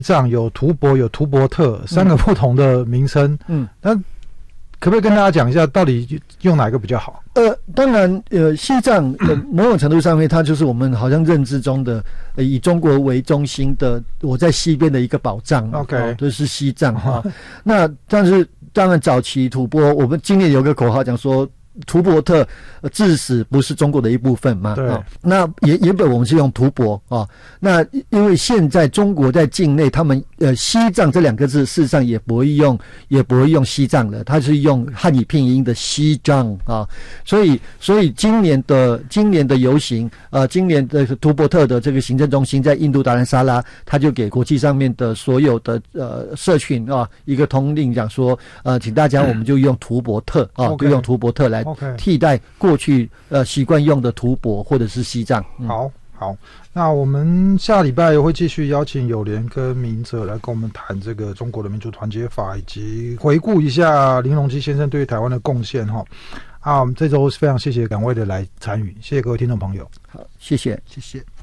藏、有图博、有图伯特三个不同的名称。那可不可以跟大家讲一下，到底用哪个比较好？ 当然，西藏某种程度上面，它就是我们好像认知中的以中国为中心的，我在西边的一个宝藏。 OK， 就是西藏啊。那但是当然，早期吐蕃，我们今年有个口号讲说，图伯特自始不是中国的一部分嘛？ 对。 那原本我们是用吐蕃啊。那因为现在中国在境内，他们西藏这两个字事实上也不会用西藏了，它是用汉语拼音的西藏啊。所以今年的游行，今年的图伯特的这个行政中心在印度达兰萨拉，他就给国际上面的所有的社群啊一个通令，讲说请大家我们就用图伯特啊，就用图伯特来替代过去习惯用的图伯或者是西藏。 好，那我们下礼拜会继续邀请友莲跟明哲来跟我们谈这个中国的民主团结法，以及回顾一下林荣基先生对于台湾的贡献哈。我们这周非常谢谢两位的来参与，谢谢各位听众朋友。 好，谢谢。 谢谢。